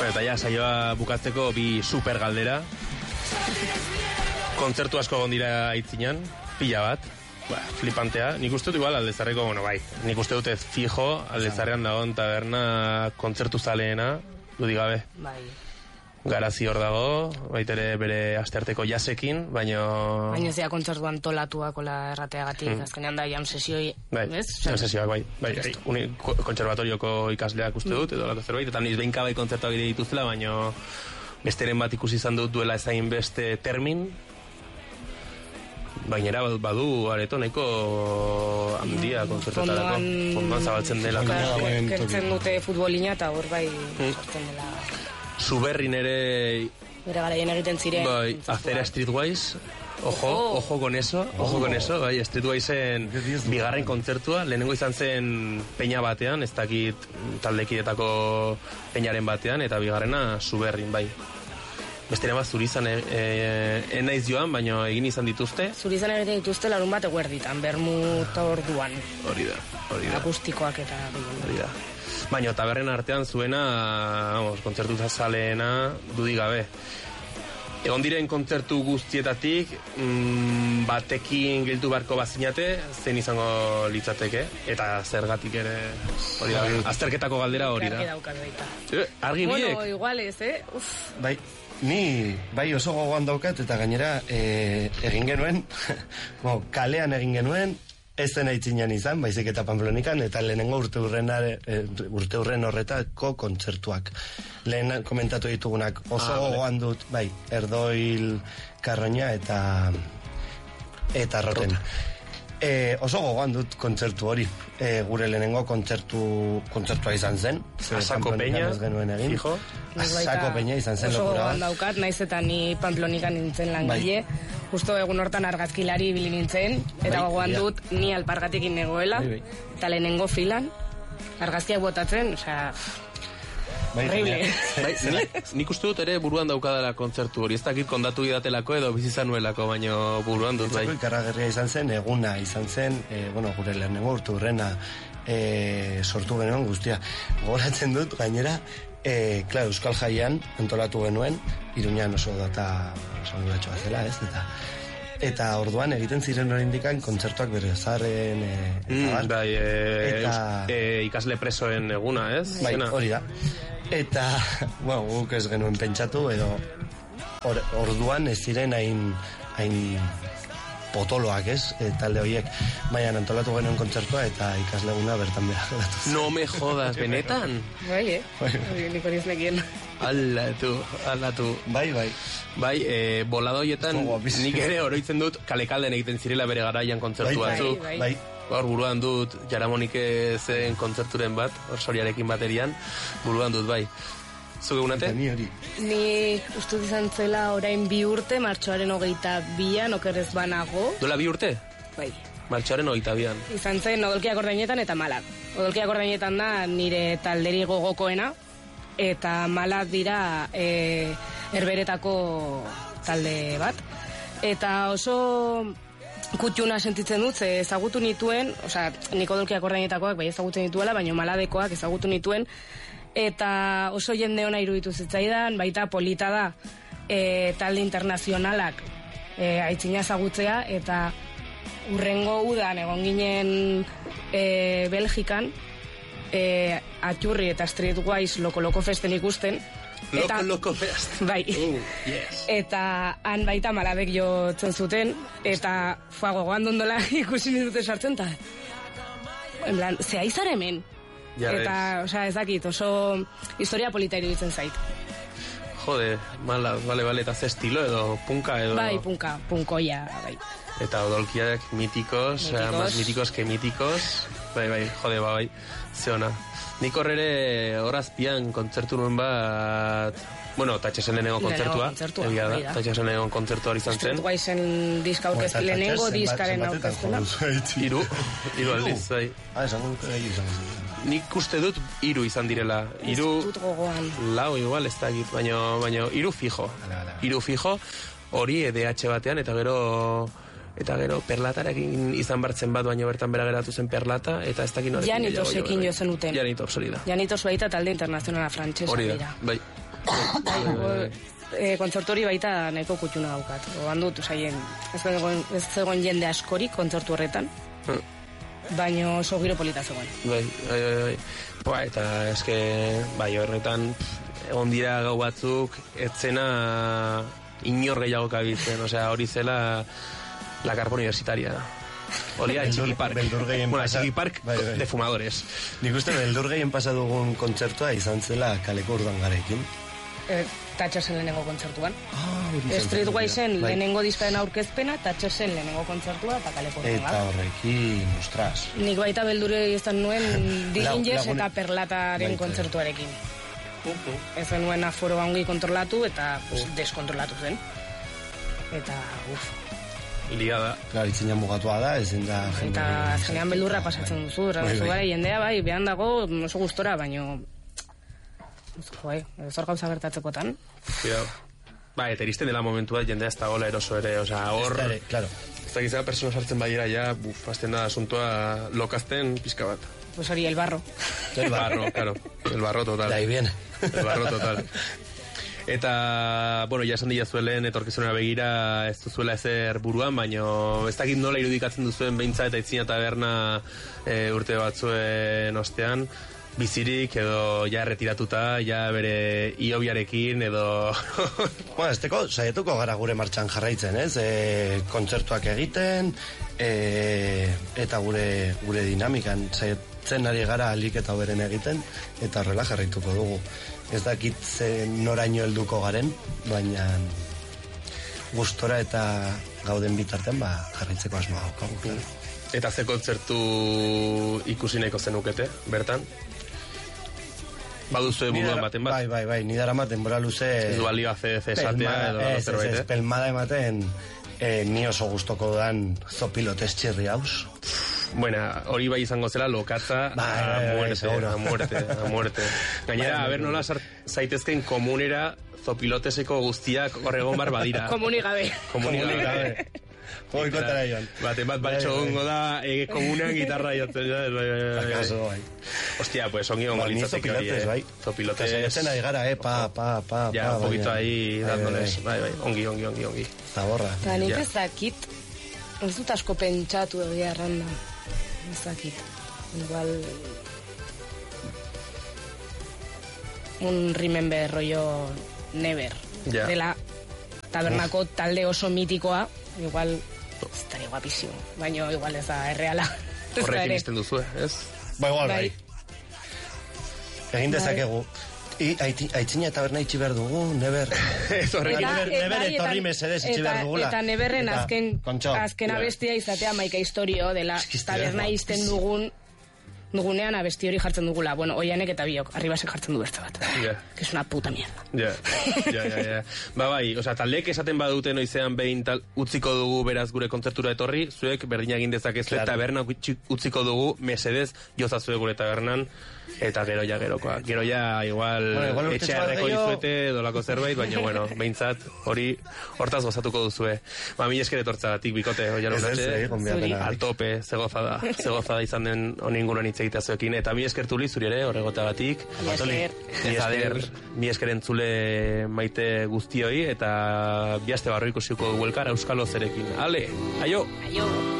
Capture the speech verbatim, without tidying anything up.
Bueno, eta ja, saioa bukatzeko bi super galdera. Kontzertu asko gondira aitzinan, pila bat. Ba, flipantea. Nik uste dut igual Aldezarreko, bueno, bai. Nik uste dut ez fijo, Aldezarrean dagoen taberna kontzertu zaleena, dudik gabe. Bai. Garazi hor dago, baitere bere astearteko jasekin, baino... Baina zea kontzertu antolatuak ola errateagatik, mm. azkenean da jam sesioi, bai, bez? Jam sesioak, bai. bai, bai uni, kontserbatorioko ikasleak uste dut, edo lako zerbait, eta niz behinka bai kontzertuak ere dituzela, baino besteren bat ikusi izan dut duela ezain beste termin, bainera badu areto nahiko handia kontzertuetarako, fondoan zabaltzen dela. Kertzen dute futbolina eta hor bai sortzen dela... Zuberrin ere... Bere garaien egiten ziren... Bai, Acera Streetwise, ojo, oh. ojo con eso, ojo oh. con eso, bai, Streetwiseen bigarren kontzertua, lehenengo izan zen peña batean, ez dakit taldekidetako peñaren batean, eta bigarrena Zuberrin, bai. Beste bat Zurizan e, e, enaiz joan, baina egin izan dituzte. Zurizan egiten dituzte larun bat eguerditan, bermut orduan. Hori da, hori da. Akustikoak eta... Hori da. Baina taberren artean zuena, vamos, kontzertu zazaleena dudik gabe. Egon diren kontzertu guztietatik, mm, batekin giltu barko bazinate, zein izango litzateke, eta zergatik ere, hori da, azterketako galdera hori da. Argi daukat baita. Eh, argi biek? Bueno, igual ez, eh? Uf. Bai, ni, bai oso gogoan daukat, eta gainera, e, egin genuen, bueno, kalean egin genuen, ez zen aitzinan izan, baizik eta Pamplonikan, eta lehenengo urte urren, urte urren horretako kontzertuak. Lehen komentatu ditugunak oso ah, gogoan dut, bai, Erdoil, Karroña eta eta Roten. E, oso gogoan dut kontzertu hori. E, gure lehenengo kontzertu kontzertua izan zen. Asako Peña, fijo. Asako Peña izan zen oso lokura. Oso gogoan daukat, naiz eta ni Pamplonikan nintzen langile. Bai. Justo egun hortan argazkilari ibili nintzen, eta bai, gogoan ja. dut ni alpargatekin negoela, bai, bai. eta lehenengo filan, argazkiak botatzen, osea... Bai, horrible. Bai, nik, nik uste dut ere buruan daukadala kontzertu hori, ez dakit kondatu idatelako edo bizizanuelako, baino buruan dut, bai. Ikarragerria izan zen, eguna izan zen, e, bueno, gure lehenengo urte urrena e, sortu genuen guztia. Gogoratzen dut, gainera, e, klar, Euskal Jaian antolatu genuen, Iruñan oso data sanguratxoa zela, ez, eta eta orduan egiten ziren oraindikan kontzertuak berezaren e, mm, bai, e, eta e, ikasle presoen eguna, ez? Bai, hori da. Eta, bueno, guk ez genuen pentsatu, edo or, orduan ez ziren hain hain potoloak, ez, e, talde horiek, baina antolatu genuen kontzertua eta ikasleguna bertan behar geratu zen. No me jodas, benetan? Bai, eh? Nik hori ez nekien. Ala tu, ala tu. Bai, bai. Bai, e, bolada horietan nik ere oroitzen dut kalekalden egiten zirela bere garaian kontzertu bai, batzuk. Bai, bai. Hor buruan dut Jaramonike zen kontzerturen bat, hor soriarekin baterian, buruan dut, bai. Zuge unate? Ni hori. Ni ustut izan zela orain bi urte, martxoaren hogeita bian, okerrez banago. Dola bi urte? Bai. Martxoaren hogeita bian. Izan zen Odolkiak Ordainetan eta Malak. Odolkiak Ordainetan da nire talderi gogokoena, eta Malak dira e, Herberetako talde bat. Eta oso kutxuna sentitzen dut, ze ezagutu nituen, osea, nik Odolkiak Ordainetakoak bai ezagutzen nituela, baina Maladekoak ezagutu nituen, eta oso jende ona iruditu zitzaidan, baita polita da e, talde internazionalak e, aitzina ezagutzea, eta urrengo udan egon ginen e, Belgikan, e, Atxurri eta Streetwise loko-loko festen ikusten, Loko, loko fest. Bai. Uh, yes. Eta han baita Malabek jotzen zuten, eta fua gogoan dondola ikusi nitute sartzen, eta en plan, zea izar hemen. Ja, eta, osea, ez dakit, oso historia polita iruditzen zait. Jode, mala, bale, bale, eta ze estilo edo punka edo... Bai, punka, punkoia, bai. Eta Odolkiak mitikos, mitikos. más mitikos que mitikos. Bai, bai, jode, ba, bai, ze ona. Nik horrere horazpian kontzertu nuen bat... Bueno, Tatxesen lehenengo kontzertua. Egia da, Tatxesen lehenengo kontzertua hori izan zen. Streetwisen diska aurkeztu, lehenengo diskaren aurkeztuna. Iru, iru aldiz, bai. Ah, esan dut egin izan zen. Nik uste dut iru izan direla. Iru, lau igual, ez da egit, baina iru fijo. Iru fijo, hori E D H batean, eta gero... Eta gero, perlatarekin izan bartzen bat, baina bertan bera geratu zen perlata, eta ez dakin horrekin... Janitosekin jo zen uten. Janitos, hori da. Janitos baita talde internazionala frantxesa dira. Bai. E, kontzertu hori baita nahiko kutxuna daukat. Oan dut, usaien, ez zegoen, ez zegoen jende askorik kontzertu horretan, baina oso giro polita zegoen. Bai, bai, bai, bai. Ba, eta eske, bai, horretan, egon dira gau batzuk, etzena inor gehiago kabitzen, osea, hori zela la carpa universitaria. Olia, Txiki Park. Bueno, Txiki Park bai, bai. de fumadores. Nik uste beldur gehien pasadugun kontzertua izan zela kaleko urdangarekin. E, Tatxosen lehenengo kontzertuan. Ah, Streetwise-en bai. lehenengo diskaren aurkezpena, Tatxosen lehenengo kontzertua eta kaleko Eta urdangar. horrekin, ostras. Nik baita beldure izan nuen Dilingers lagune- eta Perlataren Baita. kontzertuarekin. Ez nuen aforo ongi kontrolatu eta pues, deskontrolatu zen. Eta, uf. Ligada. Claro, itzina mugatua da, ezin da... Eta azkenean beldurra pasatzen duzu, Bai, duzu bai. gara, jendea bai, behan dago oso gustora, baino... Joe, zor gauza gertatzekotan. Cuidado. Ba, eta iristen dela momentua jendea ez da gola eroso ere, osea, hor... Ez da ere, claro. Ez da gizera persona sartzen badiera, ja, buf, azten da asuntoa lokazten pizka bat. Pues hori, el barro. El barro, claro. El barro total. De ahí viene. El barro total. Eta, bueno, ja esan dira zuelen etorkizunera begira ez duzuela ezer buruan, baino ez dakit nola irudikatzen duzuen beintza eta itzina taberna e, urte batzuen ostean, bizirik edo ja erretiratuta, ja bere iobiarekin edo... Bueno, esteko saietuko gara gure martxan jarraitzen, ez? E, kontzertuak egiten, e, eta gure gure dinamikan saietzen ari gara alik eta hoberen egiten, eta horrela jarraituko dugu. Ez dakit ze noraino helduko garen, baina gustora eta gauden bitarten ba jarraitzeko asmoa daukagu. Eta ze kontzertu ikusi nahiko zenukete, bertan? Baduzue buruan baten bat? Bai, bai, bai, ni dara denbora luze... Ez du alio C D C esatea edo ez, zerbait, ez, eh? ez, pelmada ematen eh, ni oso gustoko dan zopilotes txirri haus. Bueno, hori bai izango zela lokatza Bai, a bai, bai, muerte, seguro. a muerte, a muerte. Gainera, Bai, a ber bai, nola sar- zaitezken komunera zopiloteseko guztiak horregon bar badira. Komuni gabe. Komuni Komuni gabe. gabe. Hoi kontara joan. Bate bat baltxo Bai, bai. gongo da, e, komunean gitarra jotzen. Ja, bai, bai, bai. Akaso, bai. Hostia, pues ongi gongo Ba, ni litzateke hori, zopilotes, eh. bai. Zopilotes. Saiatzen ari gara, eh, pa, pa, pa, Ja, pa, un poquito baina- ahí Bai, dándoles. bai, Bai, bai, ongi, ongi, ongi, ongi. Zaborra. Eta nik Ja. ez dakit, ez dut asko pentsatu egia erranda. Ez dakit. Igual... Un remember rollo never. Ja. Dela tabernako talde oso mitikoa, igual estaria guapísimo. Baina igual ez da erreala. Ez da Horrekin ere. izten duzu, ez? Ba, igual, bai. Bai. Egin dezakegu. I, aiti, aitzina taberna itxi behar dugu, neber. Ez horrekin. Eta- Neber- e- neber bai, etorri eta- mesedez itxi eta- behar dugula. Eta neberren Eta, azken, kontxo, azken ja. abestia izatea maika historio dela Eski historia taberna guapísimo. izten dugun dugunean abesti hori jartzen dugula. Bueno, oianek eta biok, arribasek jartzen du beste bat. Ja. Que es una puta mierda. Ja, ja, ja, ja. Ba bai, osea, taldeek esaten badute noizean behin tal, utziko dugu beraz gure kontzertura etorri, zuek berdina egin dezakezu Claro. taberna utzi- utziko dugu, mesedez, jozazue gure tabernan, eta gero ja gerokoa. Gero ja, igual, Bueno, igual urtetxo etxea bat erreko gehiago- dizuete, dolako zerbait, baina, bueno, behintzat, hori, hortaz gozatuko duzue. Ba, mi esker etortzagatik, bikote, oian Ez ez, urratxe, eh, gonbidapena. al tope, ze gozada, ze gozada izan den honi inguruan hitz egitea zuekin, eta mi esker Tuli, zuri ere, horregoteagatik. Mi esker. Mi esker, mi esker entzule maite guztioi, eta biaste barro ikusiko dugu elkar Euskal Ozerekin. Ale, aio! Aio.